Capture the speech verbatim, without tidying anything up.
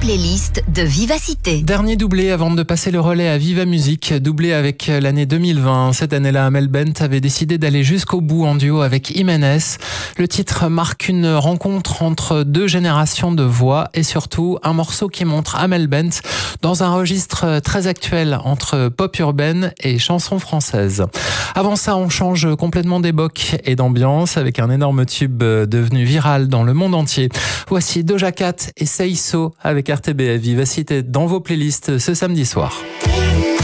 playlist de Vivacité. Dernier doublé avant de passer le relais à Viva Musique, doublé avec l'année deux mille vingt. Cette année-là, Amel Bent avait décidé d'aller jusqu'au bout en duo avec Jiménez. Le titre marque une rencontre entre deux générations de voix et surtout un morceau qui montre Amel Bent dans un registre très actuel entre pop urbaine et chanson française. Avant ça, on change complètement d'époque et d'ambiance avec un énorme tube devenu viral dans le monde entier. Voici Doja Cat et Say So avec R T B F Vivacité dans vos playlists ce samedi soir.